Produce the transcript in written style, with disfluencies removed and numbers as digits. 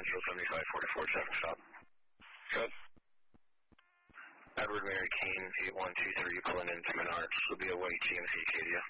Central 7544, traffic stop. Good. Edward Mary Kane, 8123, pulling into Menards. Will be away GMC Acadia.